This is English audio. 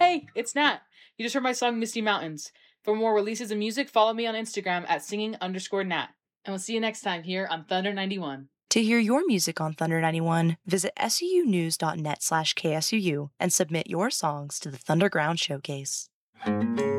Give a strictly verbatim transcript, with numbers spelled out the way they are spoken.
Hey, it's Nat. You just heard my song Misty Mountains. For more releases of music, follow me on Instagram at singing underscore Nat. And we'll see you next time here on Thunder ninety-one. To hear your music on Thunder ninety-one, visit suunews.net slash KSUU and submit your songs to the Thunderground Showcase.